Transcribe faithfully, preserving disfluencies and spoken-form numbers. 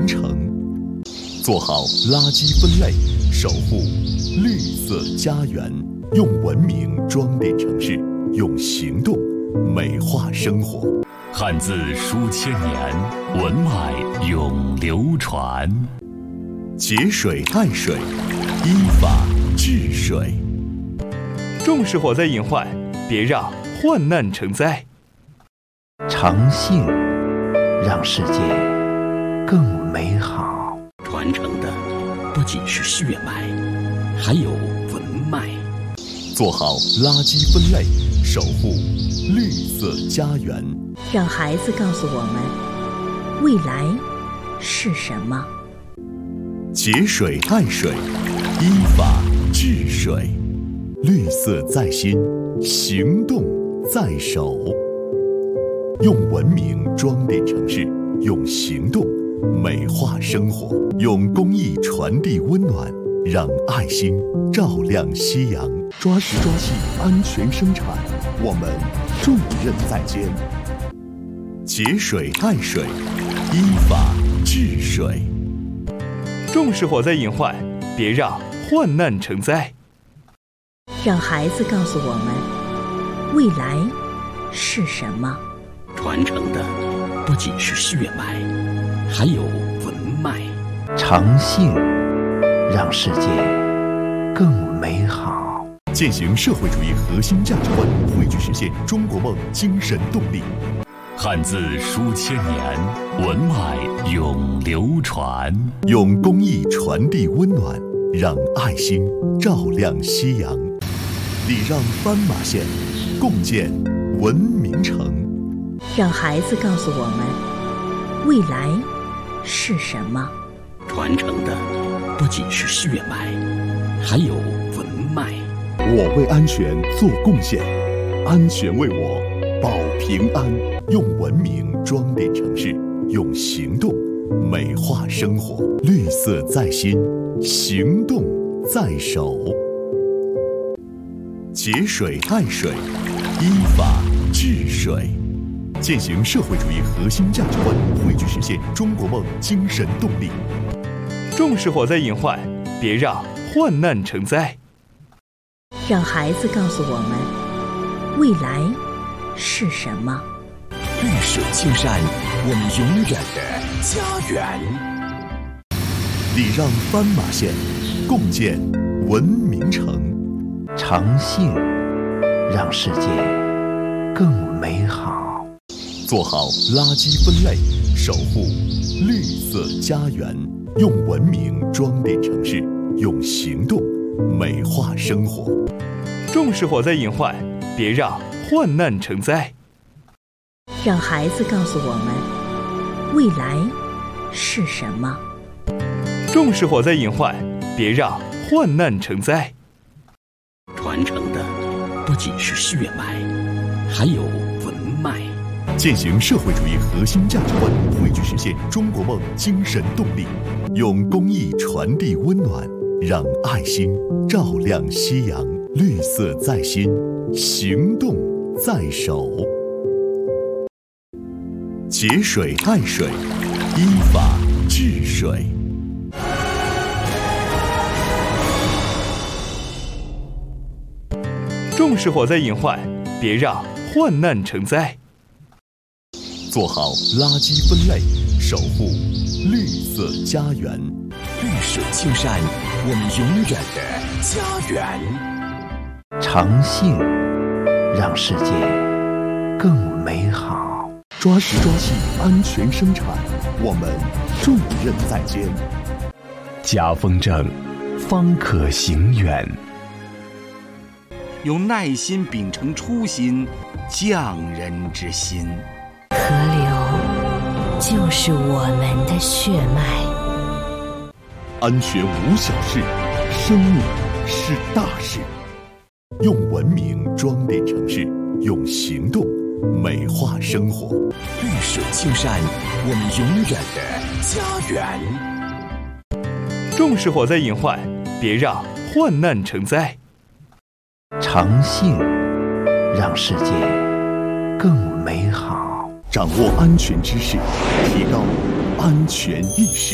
明城，做好垃圾分类，守护绿色家园，用文明装点城市，用行动美化生活。汉字书千年，文脉永流传。节水爱水，依法治水。 重视火灾隐患，别让患难成灾。 诚信让世界更美好。 传承的不仅是血脉，还有文脉。 做好垃圾分类，守护绿色家园。 让孩子告诉我们，未来是什么。 节水爱水，依法治水。绿色在心，行动在手。用文明装点城市，用行动美化生活，用公益传递温暖，让爱心照亮夕阳。抓实抓细，安全生产，我们重任在肩。节水爱水，依法治水。 重视火灾隐患，别让患难成灾。 让孩子告诉我们，未来是什么。 传承的不仅是血脉，还有文脉。 诚信让世界更美好。 践行社会主义核心价值观，汇聚实现中国梦精神动力。汉字书千年，文脉永流传。用公益传递温暖，让爱心照亮夕阳。礼让斑马线，共建文明城。 让孩子告诉我们，未来是什么。 传承的不仅是血脉，还有文脉。 我为安全做贡献，安全为我保平安。用文明装点城市，用行动美化生活。绿色在心，行动在手。节水爱水，依法治水。践行社会主义核心价值观，汇聚实现中国梦精神动力。 重视火灾隐患，别让患难成灾。 让孩子告诉我们，未来是什么。 绿水青山，我们永远的家园。 礼让斑马线，共建文明城。 诚信让世界更美好。 做好垃圾分类，守护绿色家园。用文明装点城市，用行动美化生活。 重视火灾隐患，别让患难成灾。 让孩子告诉我们，未来是什么。 重视火灾隐患，别让患难成灾。 传承的不仅是血脉，还有文脉。 践行社会主义核心价值观，汇聚实现中国梦精神动力。用公益传递温暖，让爱心照亮夕阳。绿色在心，行动在手。节水爱水，依法治水。 重视火灾隐患，别让患难成灾。 做好垃圾分类，守护绿色家园。 绿水青山，我们永远的家园。 诚信让世界更美好。 抓实抓细，安全生产，我们重任在肩。 家风正，方可行远。 用耐心秉承初心，匠人之心。 河流就是我们的血脉。 安全无小事，生命是大事。用文明装点城市，用行动美化生活。 绿水青山，我们永远的家园。 重视火灾隐患，别让患难成灾。 诚信让世界更美好。 掌握安全知识，提高安全意识。